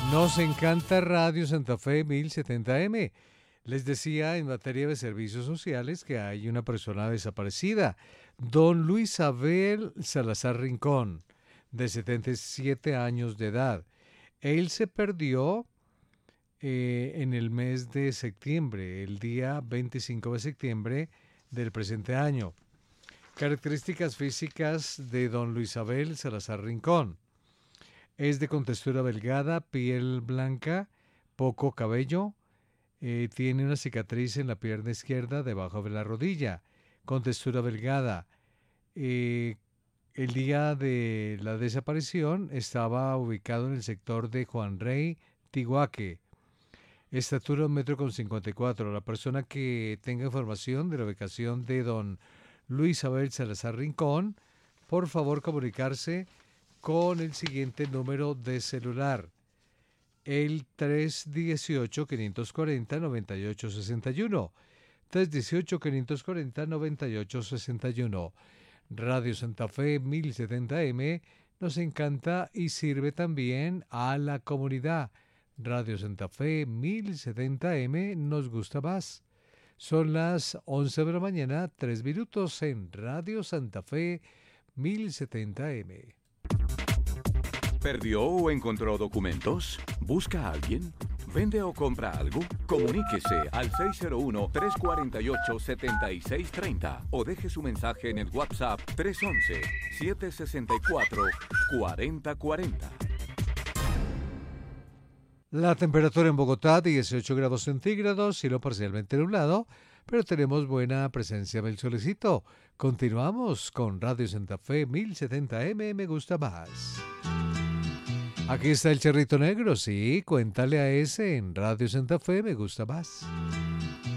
Nos encanta Radio Santa Fe 1070M. Les decía en materia de servicios sociales que hay una persona desaparecida, don Luis Abel Salazar Rincón, de 77 años de edad. Él se perdió en el mes de septiembre, el día 25 de septiembre del presente año. Características físicas de don Luis Abel Salazar Rincón. Es de contextura delgada, piel blanca, poco cabello. Tiene una cicatriz en la pierna izquierda debajo de la rodilla. Contextura delgada. El día de la desaparición estaba ubicado en el sector de Juan Rey, Tiguaque. Estatura 1,54 m. La persona que tenga información de la ubicación de don Luis Abel Salazar Rincón, por favor comunicarse con el siguiente número de celular, el 318-540-9861, 318-540-9861. Radio Santa Fe 1070M nos encanta y sirve también a la comunidad. Radio Santa Fe 1070M nos gusta más. Son las 11 de la mañana, 3 minutos en Radio Santa Fe 1070M. ¿Perdió o encontró documentos? ¿Busca a alguien? ¿Vende o compra algo? Comuníquese al 601-348-7630 o deje su mensaje en el WhatsApp 311-764-4040. La temperatura en Bogotá, 18 grados centígrados, cielo parcialmente nublado, pero tenemos buena presencia del solecito. Continuamos con Radio Santa Fe 1070M, me gusta más. Aquí está el Charrito Negro, sí, cuéntale a ese en Radio Santa Fe, me gusta más.